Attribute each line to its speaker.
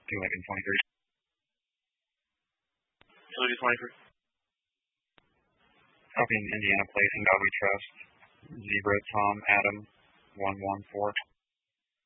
Speaker 1: Lincoln 23.
Speaker 2: Utility 23.
Speaker 1: Copying Indiana Place and God We Trust. Zebra Tom Adam 114.